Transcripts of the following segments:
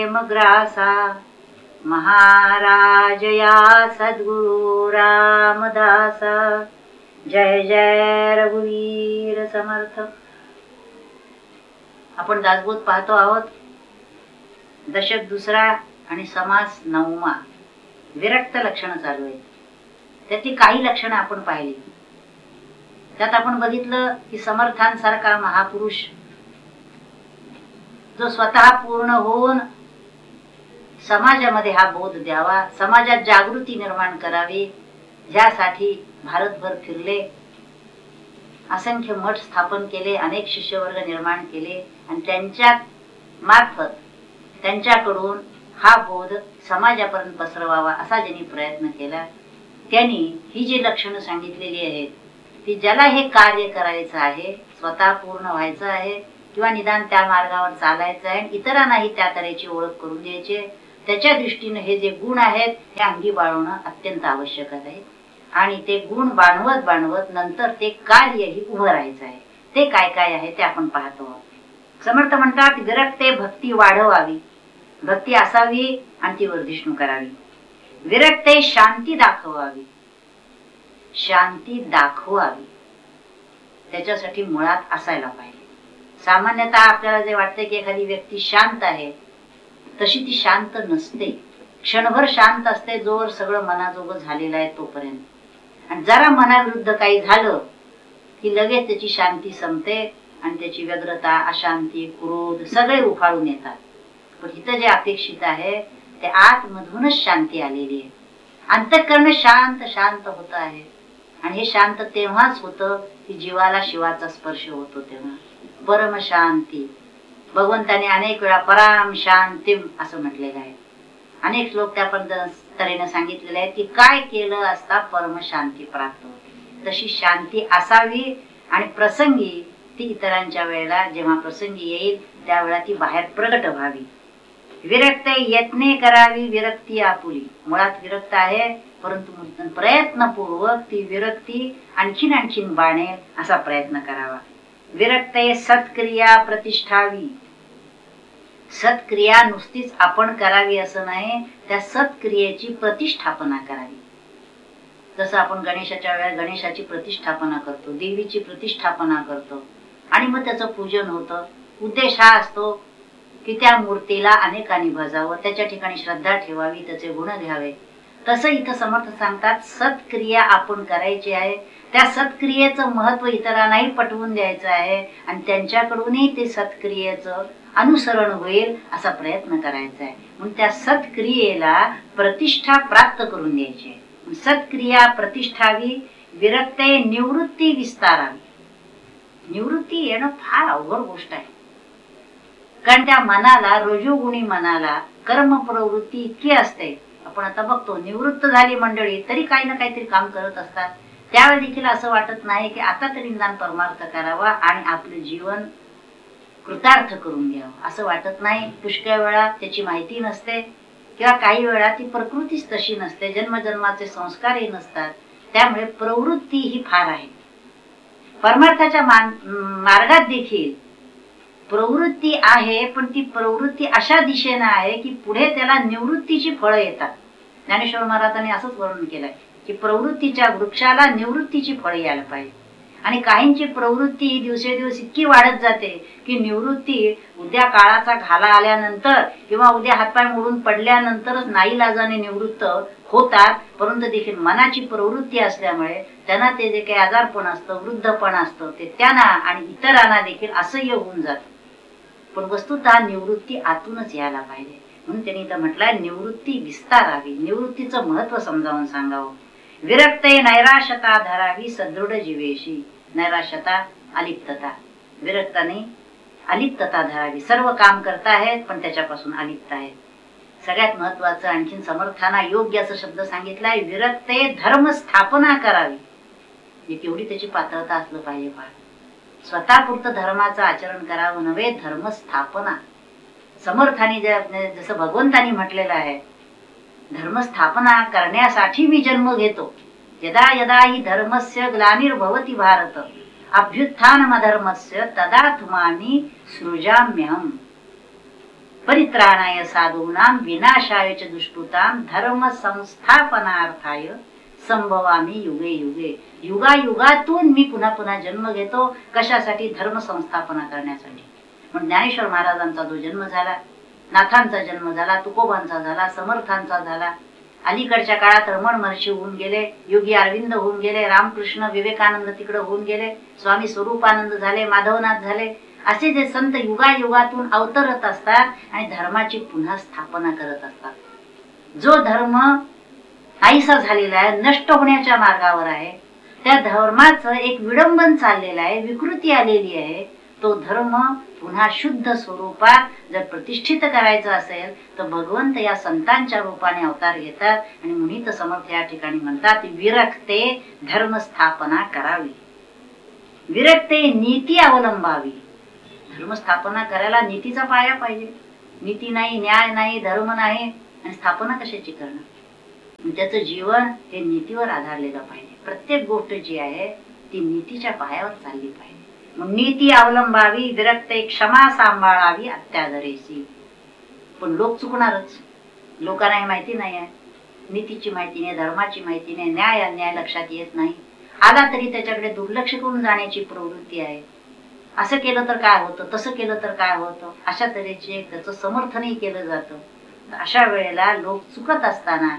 ग्रासा महाराज या सद्गुरु रामदासा। जय जय रघुवीर समर्थ। आपण दासबोध पाहतो आहोत. दशक दुसरा आणि समास नवमा. विरक्त लक्षण चालू आहे. त्याची काही लक्षणं आपण पाहिली. त्यात आपण बघितलं की समर्थांसारखा महापुरुष जो स्वतः पूर्ण होऊन समाजामध्ये हा बोध द्यावा, समाजात जागृती निर्माण करावी, यासाठी भारतभर फिरले, असंख्य मठ स्थापन केले, अनेक शिष्यवर्ग निर्माण केले आणि त्यांच्या मार्फत त्यांच्याकडून हा बोध समाजापर्यंत पसरवावा असा ज्यांनी प्रयत्न केला. त्यांनी ही जी लक्षणं सांगितलेली आहेत ती ज्याला हे कार्य करायचं आहे, स्वतः पूर्ण व्हायचं आहे किंवा निदान त्या मार्गावर चालायचं आहे, इतरांनाही त्या तऱ्हेची ओळख करून द्यायची, त्याच्या दृष्टीने हे जे गुण आहेत हे अंगी बाळगणं अत्यंत आवश्यक आहे. आणि ते गुण बाणवत बाणवत नंतर ते कार्यही उभं राहायचं आहे. ते काय काय आहे ते आपण पाहतो. समर्थ म्हणतात, विरक्ते भक्ती वाढवावी, भक्ती असावी आणि ती वर्धिष्णू करावी. विरक्ते शांती दाखवावी, शांती दाखवावी, त्याच्यासाठी मुळात असायला पाहिजे. सामान्यतः आपल्याला जे वाटते की एखादी व्यक्ती शांत आहे, तशी ती शांत नसते. क्षणभर शांत असते जोवर सगळं मनाजोगं झालेलं आहे तोपर्यंत. आणि जरा मनाविरुद्ध काही झालं की लगेच त्याची शांती संपते आणि त्याची व्यग्रता, अशांती, क्रोध सगळे उफाळून येतात. पण इथं जे अपेक्षित आहे ते आतमधूनच शांती आलेली आहे. अंतःकरण शांत शांत होत आहे. आणि हे शांत तेव्हाच होतं की जीवाला शिवाचा स्पर्श होतो तेव्हा. परम शांती, भगवंताने अनेक वेळा पराम शांतीम असं म्हटलेलं आहे. अनेक श्लोक त्या तऱ्हेने सांगितलेले आहेत की काय केलं असता परम शांती प्राप्त होते. तशी शांती असावी आणि प्रसंगी ती इतरांच्या वेळेला जेव्हा प्रसंगी येईल त्यावेळेला ती बाहेर प्रगट व्हावी. विरक्ते यत्ने करावी विरक्ती आपुली. मुळात विरक्त आहे परंतु प्रयत्नपूर्वक ती विरक्ती आणखीन आणखीन बाणेल असा प्रयत्न करावा. विरक्ते सत्क्रिया प्रतिष्ठावी. सत्क्रिया नुसतीच आपण करावी असं नाही, त्या सत्क्रियेची प्रतिष्ठापना करावी. जसं आपण गणेशाच्या वेळेला गणेशाची प्रतिष्ठापना करतो, देवीची प्रतिष्ठापना करतो आणि मग त्याचं पूजन होतं. उद्देश हा असतो की त्या मूर्तीला अनेकांनी भजावं, त्याच्या ठिकाणी श्रद्धा ठेवावी, त्याचे गुण घ्यावे. तसं इथं समर्थ सांगतात, सत्क्रिया आपण करायची आहे. त्या सत्क्रियेचं महत्व इतरांनाही पटवून द्यायचं आहे आणि त्यांच्याकडूनही ते सत्क्रियेचं अनुसरण होईल असा प्रयत्न करायचा आहे. म्हणून त्या सत्क्रियेला प्रतिष्ठा प्राप्त करून द्यायची. सत्क्रिया प्रतिष्ठावी. विरक्ते निवृत्ती विस्तारावी. निवृत्ती येणं फार अवघड गोष्ट आहे. कारण त्या मनाला, रजोगुणी मनाला कर्म प्रवृत्ती इतकी असते. आपण आता बघतो निवृत्त झाली मंडळी तरी काही ना काहीतरी काम करत असतात. त्यावेळी देखील असं वाटत नाही की आता तरी निदान परमार्थ करावा आणि आपलं जीवन कृतार्थ करून घ्यावं असं वाटत नाही. पुष्कळ वेळा त्याची माहिती नसते किंवा काही वेळा ती प्रकृतीच तशी नसते, जन्मजन्माचे संस्कारही नसतात. त्यामुळे प्रवृत्ती ही फार आहे. परमार्थाच्या मार्गात देखील प्रवृत्ती आहे, पण ती प्रवृत्ती अशा दिशेने आहे की पुढे त्याला निवृत्तीची फळं येतात. ज्ञानेश्वर महाराजांनी असंच वर्णन केलंय की प्रवृत्तीच्या वृक्षाला निवृत्तीची फळं यायला पाहिजे. आणि काहींची प्रवृत्ती दिवसेदिवस इतकी वाढत जाते की निवृत्ती उद्या काळाचा घाला आल्यानंतर किंवा उद्या हातपाय मोडून पडल्यानंतरच नाईलाजाने निवृत्त होतात. परंतु देखील मनाची प्रवृत्ती असल्यामुळे त्यांना ते जे काही आजारपण असतं, वृद्धपण असतं, ते त्यांना आणि इतरांना देखील असह्य होऊन जातं. पण वस्तुतः निवृत्ती आतूनच यायला पाहिजे. म्हणून त्यांनी इथं म्हटलंय निवृत्ती विस्तारावी, निवृत्तीचं महत्व समजावून सांगावं. विरक्ते नैराश्यता धरावी सदृढ जीवेशी. नैराश्यता अलिप्तता, विरक्ताने अलिप्तता धरावी. सर्व काम करताहेत पण त्याच्यापासून अलिप्त आहेत. सगळ्यात महत्वाचं आणखीन समर्थांना योग्य असं शब्द सांगितलाय, विरक्ते धर्म स्थापना करावी. ही केवढी त्याची पात्रता असलं पाहिजे. पहा, स्वतःपुरतं धर्माचं आचरण करावं नव्हे, धर्म स्थापना. समर्थांनी जसं भगवंतांनी म्हटलेलं आहे, धर्मस्थापना करण्यासाठी मी जन्म घेतो. यदा यदा हि धर्मस्य ग्लानिर्भवति भारत अभ्युत्थानमधर्मस्य तदा तुमामी सृजाम्यहम. परित्राणाय साधूनां विनाशाय च दुष्कृतां धर्म संस्थापनार्थाय संभवामी युगे युगे. युगायुगातून मी पुन्हा पुन्हा जन्म घेतो. कशासाठी? धर्म संस्थापना करण्यासाठी. मग ज्ञानेश्वर महाराजांचा जो जन्म झाला, नाथांचा जन्म झाला, तुकोबांचा झाला, समर्थांचा झाला, अलीकडच्या काळात रमण महर्षी होऊन गेले, योगी अरविंद होऊन गेले, रामकृष्ण विवेकानंद तिकडे होऊन गेले, स्वामी स्वरूपानंद झाले, माधवनाथ झाले, असे जे संत युगायुगातून अवतरत असतात आणि धर्माची पुन्हा स्थापना करत असतात. जो धर्म नाहीसा झालेला आहे, नष्ट होण्याच्या मार्गावर आहे, त्या धर्माचं एक विडंबन चाललेलं आहे, विकृती आलेली आहे. तो धर्म पुन्हा शुद्ध स्वरूपात जर प्रतिष्ठित करायचा असेल तर भगवंत या संतांच्या रूपाने अवतार घेतात. आणि मुनीत समर्थ या ठिकाणी म्हणतात, विरक्ते धर्म स्थापना करावी, विरक्ते नीती अवलंबावी. धर्म स्थापना करायला नीतीचा पाया पाहिजे. नीती नाही, न्याय नाही, धर्म नाही, आणि स्थापना कशाची करणार? त्याचं जीवन हे नीतीवर आधारलेलं पाहिजे. प्रत्येक गोष्ट जी आहे ती नीतीच्या पायावर चालली पाहिजे. नीती अवलंबावी, विरक्ते क्षमा सांभाळावी अत्यादरेसी. पण लोक चुकणारच. लोकांना हे माहिती नाही आहे, नीतीची माहिती नाही, धर्माची माहिती नाही, न्याय अन्याय लक्षात येत नाही. आला तरी त्याच्याकडे दुर्लक्ष करून जाण्याची प्रवृत्ती आहे. असं केलं तर काय होतं, तसं केलं तर काय होतं, अशा तऱ्हेचे त्याचं समर्थनही केलं जातं. अशा वेळेला लोक चुकत असताना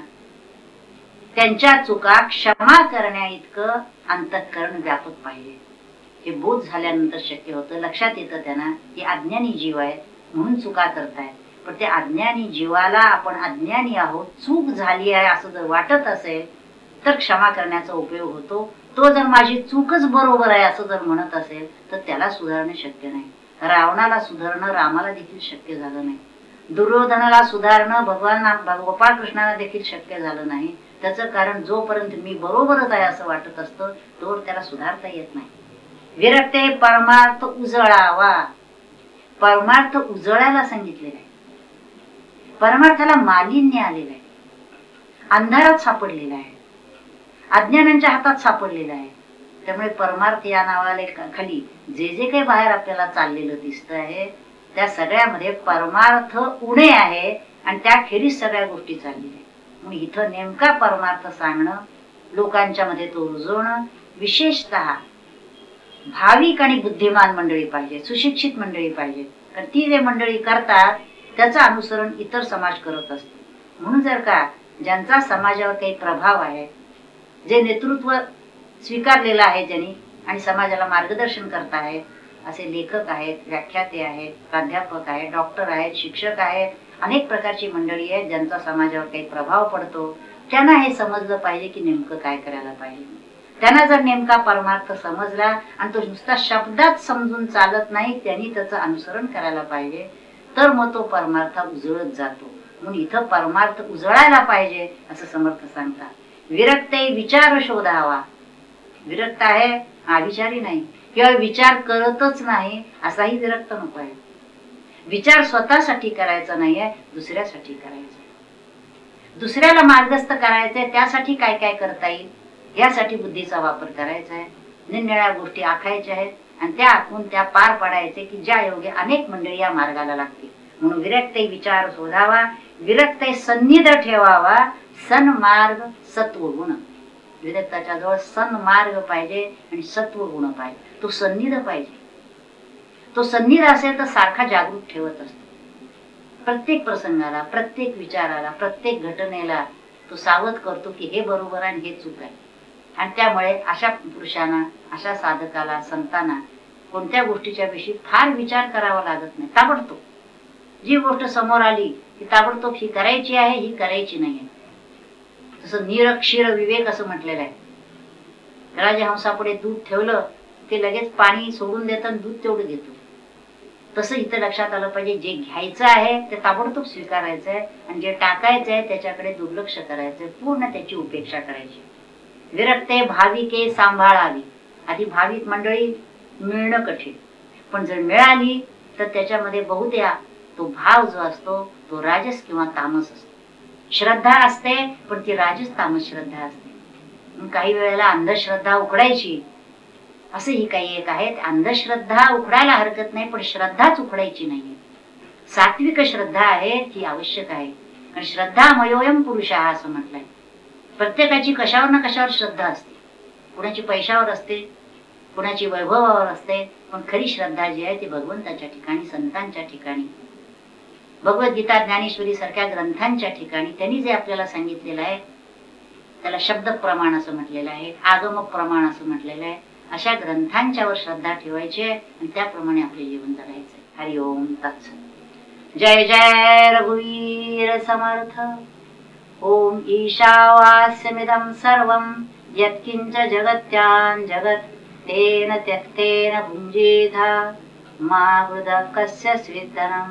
त्यांच्या चुका क्षमा करण्या इतकं अंतःकरण व्यापक पाहिजे. हे बोध झाल्यानंतर शक्य होतं. लक्षात येतं त्यांना की अज्ञानी जीव आहे म्हणून चुका करतायत. पण त्या अज्ञानी जीवाला आपण अज्ञानी आहोत, चूक झाली आहे असं जर वाटत असेल तर क्षमा करण्याचा उपयोग होतो. तो जर माझी चूकच बरोबर आहे असं जर म्हणत असेल तर त्याला सुधारणं शक्य नाही. रावणाला सुधारणं रामाला देखील शक्य झालं नाही. दुर्योधनाला सुधारणं भगवान गोपाळ कृष्णाला देखील शक्य झालं नाही. त्याचं कारण जोपर्यंत मी बरोबरच आहे असं वाटत असतं तोवर त्याला सुधारता येत नाही. विरक्ते परमार्थ उजळावा. परमार्थ उजळायला सांगितलेला आहे. परमार्थाला मालिन्य आलेलं आहे, अंधारात सापडलेला आहे, अज्ञानांच्या हातात सापडलेला आहे. त्यामुळे परमार्थ या नावाले खाली जे जे काही बाहेर आपल्याला चाललेलं दिसत आहे त्या सगळ्यामध्ये परमार्थ उणे आहे आणि त्याखेरीज सगळ्या गोष्टी चाललेल्या आहेत. म्हणून इथं नेमका परमार्थ सांगणं, लोकांच्या मध्ये तो रुजवणं, विशेषतः भाविक आणि बुद्धिमान मंडळी पाहिजे, सुशिक्षित मंडळी पाहिजे. कारण ती जे मंडळी करतात त्याचं अनुसरण इतर समाज करत असतो. म्हणून जर का ज्यांचा समाजावर काही प्रभाव आहे, जे नेतृत्व स्वीकारलेलं आहे ज्यांनी आणि समाजाला मार्गदर्शन करत आहेत, असे लेखक आहेत, व्याख्याते आहेत, प्राध्यापक आहेत, डॉक्टर आहेत, शिक्षक आहेत, अनेक प्रकारची मंडळी आहेत ज्यांचा समाजावर काही प्रभाव पडतो. त्यांना हे समजलं पाहिजे की नेमकं काय करायला पाहिजे. त्यांना जर नेमका परमार्थ समजला आणि तो नुसता शब्दात समजून चालत नाही, त्यांनी त्याचं अनुसरण करायला पाहिजे, तर मग तो परमार्थ उजळत जातो. म्हणून इथं परमार्थ उजळायला पाहिजे असं समर्थ सांगतात. विरक्ते विचार शोधावा. विरक्त आहे अविचारी नाही, किंवा विचार करतच नाही असाही विरक्त नको आहे. विचार स्वतःसाठी करायचा नाहीये, दुसऱ्यासाठी करायचा. दुसऱ्याला मार्गस्थ करायचंय, त्यासाठी काय काय करता येईल यासाठी बुद्धीचा वापर करायचा आहे. निरनिराळ्या गोष्टी आखायच्या आहेत आणि त्या आखून त्या पार पाडायचे की ज्या योगे अनेक मंडळी या मार्गाला लागतील. म्हणून विरक्ते विचार शोधावा, विरक्ते सन्निध ठेवावा, सन्मार्ग सत्वगुण. विरक्ताच्या जवळ सन्मार्ग पाहिजे आणि सत्वगुण पाहिजे. तो सन्निध पाहिजे. तो सन्निध असेल तर सारखा जागृत ठेवत असतो. प्रत्येक प्रसंगाला, प्रत्येक विचाराला, प्रत्येक घटनेला तो सावध करतो की हे बरोबर आहे आणि हे चूक आहे. आणि त्यामुळे अशा पुरुषांना, अशा साधकाला, संतांना कोणत्या गोष्टीच्या विषयी फार विचार करावा लागत नाही. ताबडतोब जी गोष्ट समोर आली ती ताबडतोब ही करायची आहे, ही करायची नाही. तसं निरक्षीर विवेक असं म्हटलेलं आहे. राजहंसापुढे दूध ठेवलं ते लगेच पाणी सोडून देतं आणि दूध तेवढं घेतो. तसं इथं लक्षात आलं पाहिजे, जे घ्यायचं आहे ते ताबडतोब स्वीकारायचं आहे आणि जे टाकायचं आहे त्याच्याकडे दुर्लक्ष करायचंय, पूर्ण त्याची उपेक्षा करायची. विरक्ते भाविके सांभाळावी. आधी भाविक मंडळी मिळणं कठीण, पण जर मिळाली तर त्याच्यामध्ये बहुत्या तो भाव जो असतो तो राजस किंवा तामस असतो. श्रद्धा असते पण ती राजस तामस श्रद्धा असते. काही वेळेला अंधश्रद्धा उखडायची, असंही काही एक आहे. अंधश्रद्धा उखडायला हरकत नाही पण श्रद्धाच उखडायची नाहीये. सात्विक श्रद्धा आहे ती आवश्यक आहे. कारण श्रद्धामयोयम पुरुष असं म्हटलंय. प्रत्येकाची कशावर ना कशावर श्रद्धा असते. कुणाची पैशावर असते, कुणाची वैभवावर असते, पण खरी श्रद्धा जी आहे ती भगवंताच्या ठिकाणी, संतांच्या ठिकाणी, भगवद्गीता ज्ञानेश्वरी सारख्या ग्रंथांच्या ठिकाणी त्यांनी जे आपल्याला सांगितलेलं आहे त्याला शब्द प्रमाण असं म्हटलेलं आहे, आगम प्रमाण असं म्हटलेलं आहे. अशा ग्रंथांच्यावर श्रद्धा ठेवायची आणि त्याप्रमाणे आपले जीवन जगायचे. हरि ओम तत्सत. जय जय रघुवीर समर्थ. ओम ईशावास्यमिदं सर्वं यत्किंच जगत्यां जगत् तेन त्यक्तेन भुञ्जीथा मा वृद कस्य स्विद्धनम्.